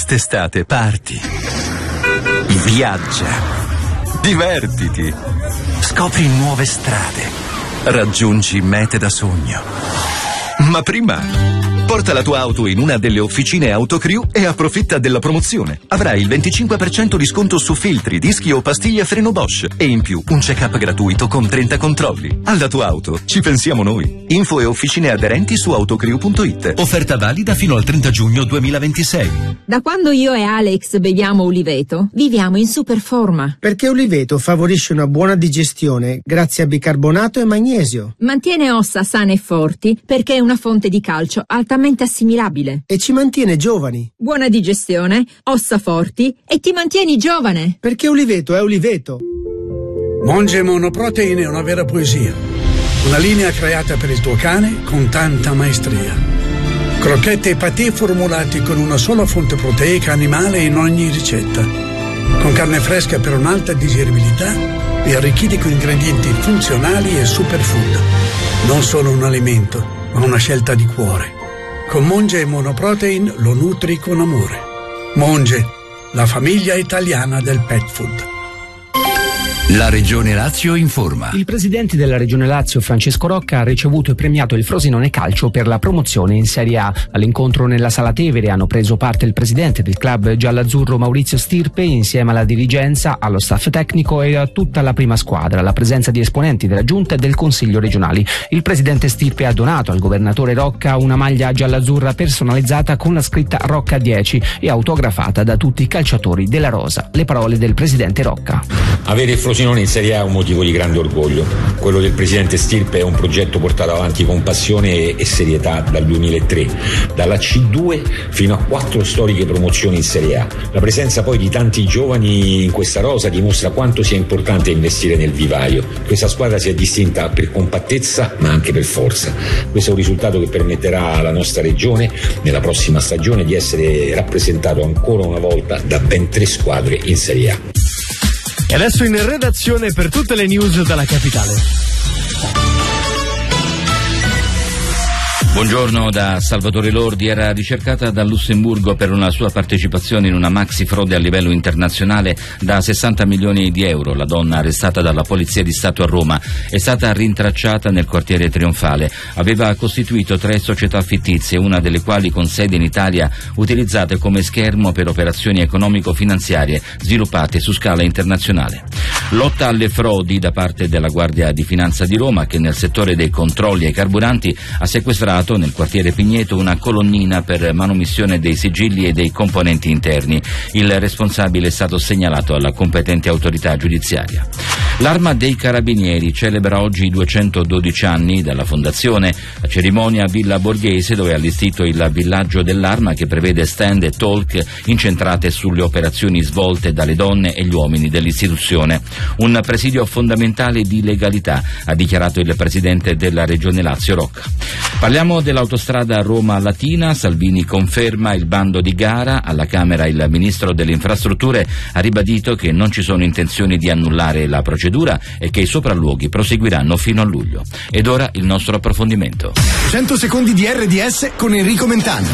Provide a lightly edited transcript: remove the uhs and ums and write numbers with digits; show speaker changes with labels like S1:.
S1: Quest'estate parti, viaggia, divertiti, scopri nuove strade, raggiungi mete da sogno. Ma prima porta la tua auto in una delle officine Autocrew e approfitta della promozione. Avrai il 25% di sconto su filtri, dischi o pastiglie freno Bosch e in più un check-up gratuito con 30 controlli. Alla tua auto ci pensiamo noi. Info e officine aderenti su autocrew.it. Offerta valida fino al 30 giugno 2026.
S2: Da quando io e Alex beviamo Uliveto, viviamo in super forma.
S3: Perché Uliveto favorisce una buona digestione grazie a bicarbonato e magnesio.
S2: Mantiene ossa sane e forti perché è una fonte di calcio altamente assimilabile.
S3: E ci mantiene giovani.
S2: Buona digestione, ossa forti e ti mantieni giovane.
S3: Perché Uliveto è Uliveto.
S4: Monge Monoprotein è una vera poesia. Una linea creata per il tuo cane con tanta maestria. Crocchette e patè formulati con una sola fonte proteica animale in ogni ricetta. Con carne fresca per un'alta digeribilità e arricchiti con ingredienti funzionali e superfood. Non solo un alimento, ma una scelta di cuore. Con Monge e Monoprotein lo nutri con amore. Monge, la famiglia italiana del pet food.
S1: La Regione Lazio informa.
S5: Il presidente della Regione Lazio, Francesco Rocca, ha ricevuto e premiato il Frosinone Calcio per la promozione in Serie A. All'incontro nella Sala Tevere hanno preso parte il presidente del club giallaazzurro Maurizio Stirpe insieme alla dirigenza, allo staff tecnico e a tutta la prima squadra, la presenza di esponenti della Giunta e del Consiglio regionali. Il presidente Stirpe ha donato al governatore Rocca una maglia giallaazzurra personalizzata con la scritta Rocca 10 e autografata da tutti i calciatori della rosa. Le parole del presidente Rocca.
S6: Avere il Frosinone in Serie A è un motivo di grande orgoglio. Quello del presidente Stirpe è un progetto portato avanti con passione e serietà dal 2003, dalla C2 fino a 4 storiche promozioni in Serie A. La presenza poi di tanti giovani in questa rosa dimostra quanto sia importante investire nel vivaio. Questa squadra si è distinta per compattezza ma anche per forza. Questo è un risultato che permetterà alla nostra regione nella prossima stagione di essere rappresentato ancora una volta da ben 3 squadre in Serie A.
S7: E adesso in redazione per tutte le news dalla capitale.
S8: Buongiorno da Salvatore Lordi. Era ricercata dal Lussemburgo per una sua partecipazione in una maxi frode a livello internazionale da 60 milioni di euro. La donna, arrestata dalla Polizia di Stato a Roma, è stata rintracciata nel quartiere Trionfale. Aveva costituito 3 società fittizie, una delle quali con sede in Italia, utilizzate come schermo per operazioni economico-finanziarie sviluppate su scala internazionale. Lotta alle frodi da parte della Guardia di Finanza di Roma, che nel settore dei controlli ai carburanti ha sequestrato nel quartiere Pigneto una colonnina per manomissione dei sigilli e dei componenti interni. Il responsabile è stato segnalato alla competente autorità giudiziaria. L'Arma dei Carabinieri celebra oggi i 212 anni dalla fondazione. La cerimonia a Villa Borghese, dove è allestito il villaggio dell'Arma, che prevede stand e talk incentrate sulle operazioni svolte dalle donne e gli uomini dell'istituzione. Un presidio fondamentale di legalità, ha dichiarato il presidente della Regione Lazio Rocca. Parliamo dell'autostrada Roma-Latina. Salvini conferma il bando di gara. Alla Camera il ministro delle infrastrutture ha ribadito che non ci sono intenzioni di annullare la procedura e che i sopralluoghi proseguiranno fino a luglio. Ed ora il nostro approfondimento.
S9: 100 secondi di RDS con Enrico Mentana.